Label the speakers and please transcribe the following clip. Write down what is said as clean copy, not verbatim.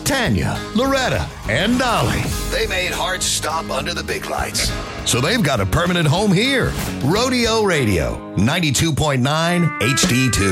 Speaker 1: Tanya, Loretta, and Dolly. They made hearts stop under the big lights. So they've got a permanent home here. Rodeo Radio, 92.9 HD2.